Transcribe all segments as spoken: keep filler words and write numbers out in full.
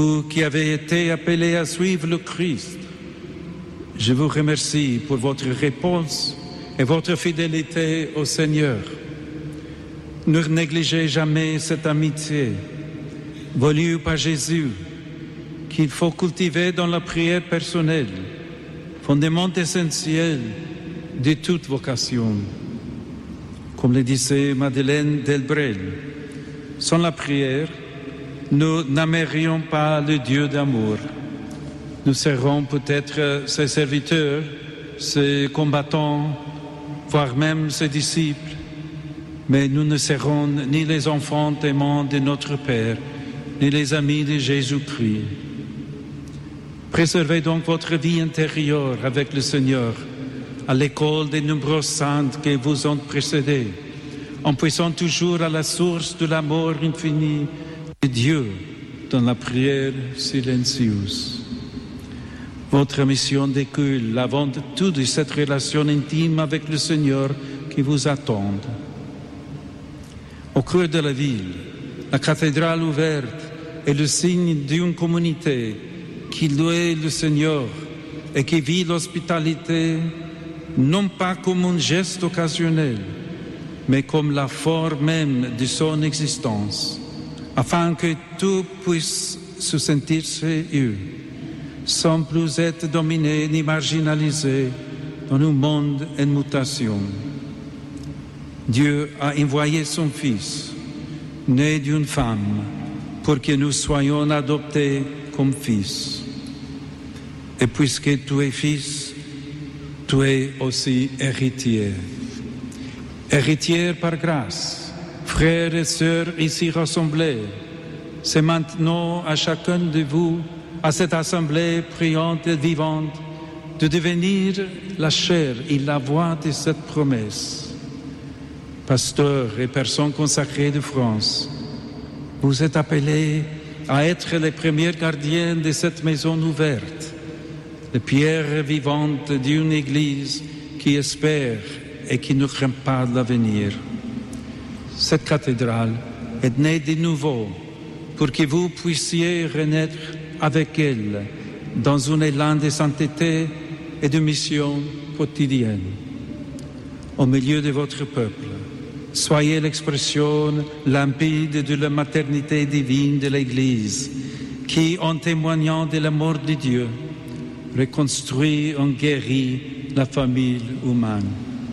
Vous qui avez été appelés à suivre le Christ, je vous remercie pour votre réponse et votre fidélité au Seigneur. Ne négligez jamais cette amitié voulue par Jésus qu'il faut cultiver dans la prière personnelle, fondement essentiel de toute vocation. Comme le disait Madeleine Delbrel, sans la prière, nous n'aimerions pas le Dieu d'amour. Nous serons peut-être ses serviteurs, ses combattants, voire même ses disciples, mais nous ne serons ni les enfants aimants de notre Père, ni les amis de Jésus-Christ. Préservez donc votre vie intérieure avec le Seigneur, à l'école des nombreuses saintes qui vous ont précédés, en puissant toujours à la source de l'amour infini de Dieu dans la prière silencieuse. Votre mission découle avant de tout de cette relation intime avec le Seigneur qui vous attend. Au cœur de la ville, la cathédrale ouverte est le signe d'une communauté qui loue le Seigneur et qui vit l'hospitalité non pas comme un geste occasionnel, mais comme la forme même de son existence, afin que tout puisse se sentir chez eux, sans plus être dominé ni marginalisé dans un monde en mutation. Dieu a envoyé son Fils, né d'une femme, pour que nous soyons adoptés comme fils. Et puisque tu es fils, tu es aussi héritier. Héritier par grâce, frères et sœurs ici rassemblés, c'est maintenant à chacun de vous, à cette assemblée priante et vivante, de devenir la chair et la voix de cette promesse. Pasteurs et personnes consacrées de France, vous êtes appelés à être les premiers gardiens de cette maison ouverte, les pierres vivantes d'une Église qui espère et qui ne craint pas l'avenir. Cette cathédrale est née de nouveau pour que vous puissiez renaître avec elle dans un élan de sainteté et de mission quotidienne. Au milieu de votre peuple, soyez l'expression limpide de la maternité divine de l'Église qui, en témoignant de l'amour de Dieu, reconstruit et guérit la famille humaine.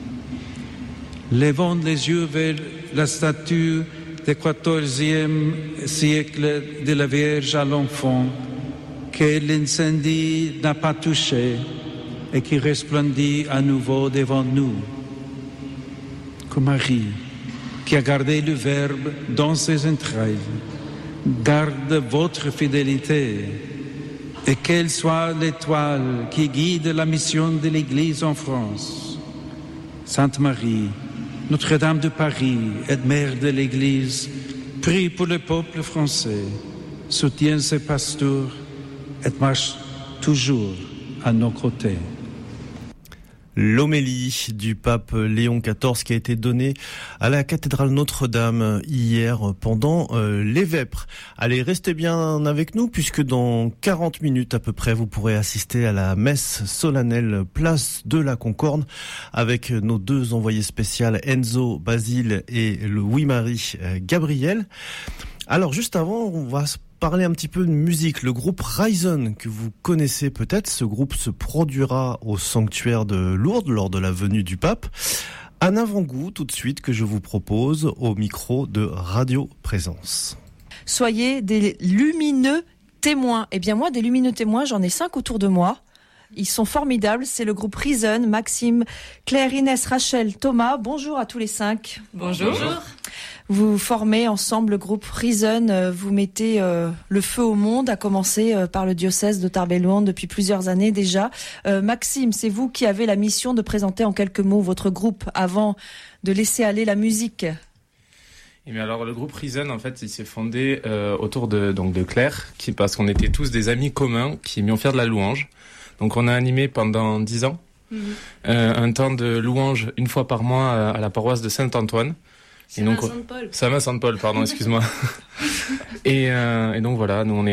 Levons les yeux vers la statue du quatorzième siècle de la Vierge à l'enfant que l'incendie n'a pas touché et qui resplendit à nouveau devant nous. Que Marie, qui a gardé le Verbe dans ses entrailles, garde votre fidélité et qu'elle soit l'étoile qui guide la mission de l'Église en France. Sainte Marie, Notre-Dame de Paris et mère de l'Église, prie pour le peuple français, soutient ses pasteurs et marche toujours à nos côtés. L'homélie du pape Léon quatorze qui a été donnée à la cathédrale Notre-Dame hier pendant euh, les Vêpres. Allez, restez bien avec nous puisque dans quarante minutes à peu près, vous pourrez assister à la messe solennelle place de la Concorde avec nos deux envoyés spéciaux Enzo Basile et Louis-Marie euh, Gabriel. Alors juste avant, on va se parler un petit peu de musique. Le groupe Risen, que vous connaissez peut-être, ce groupe se produira au sanctuaire de Lourdes lors de la venue du pape. Un avant-goût tout de suite que je vous propose au micro de Radio Présence. Soyez des lumineux témoins. Eh bien moi, des lumineux témoins, j'en ai cinq autour de moi. Ils sont formidables, c'est le groupe Risen, Maxime, Claire, Inès, Rachel, Thomas. Bonjour à tous les cinq. Bonjour. Bonjour. Vous formez ensemble le groupe Risen, vous mettez euh, le feu au monde, à commencer euh, par le diocèse de Tarbes-Lourdes depuis plusieurs années déjà. Euh, Maxime, c'est vous qui avez la mission de présenter en quelques mots votre groupe avant de laisser aller la musique. Et bien alors le groupe Risen, en fait, il s'est fondé euh, autour de donc de Claire, qui parce qu'on était tous des amis communs qui aimions faire de la louange. Donc on a animé pendant dix ans mmh. euh, un temps de louange une fois par mois à, à la paroisse de Saint-Antoine. Saint-Saint-Paul. Saint-Saint-Paul, pardon, excuse-moi. et, euh, et donc voilà, nous on est